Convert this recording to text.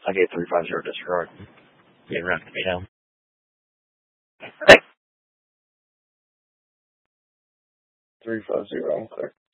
I gave 350 disregard. Getting around to me now. Thanks. 350, okay.